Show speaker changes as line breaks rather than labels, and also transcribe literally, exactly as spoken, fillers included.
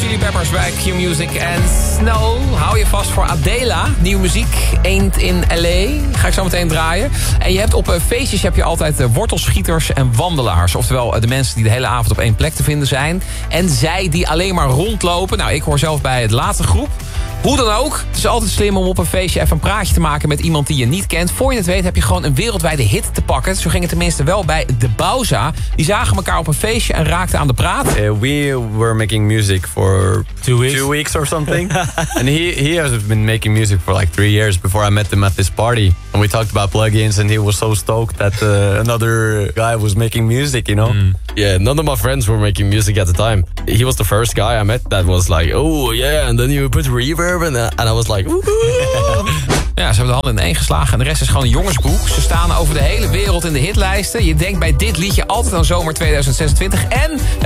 Chili Peppers bij Q-Music en Snow. Hou je vast voor Adela. Nieuwe muziek, Ain't in L A. Ga ik zo meteen draaien. En je hebt op feestjes heb je altijd wortelschieters en wandelaars. Oftewel de mensen die de hele avond op één plek te vinden zijn. En zij die alleen maar rondlopen. Nou, ik hoor zelf bij het laatste groep. Hoe dan ook, het is altijd slim om op een feestje even een praatje te maken met iemand die je niet kent. Voor je het weet heb je gewoon een wereldwijde hit te pakken. Zo ging het tenminste wel bij De Bauza. Die zagen elkaar op een feestje en raakten aan de praat.
Uh, we were making music for
two weeks,
two weeks or something. And he, he has been making music for like three years before I met him at this party. And we talked about plugins and he was so stoked that uh, another guy was making music, you know?
Mm. Yeah, none of my friends were making music at the time. He was the first guy I met that was like, oh yeah, and then you put reverb and, uh, and I was like, ooh.
Ja, ze hebben de handen in één geslagen en de rest is gewoon een jongensboek. Ze staan over de hele wereld in de hitlijsten. Je denkt bij dit liedje altijd aan zomer tweeduizend zesentwintig. En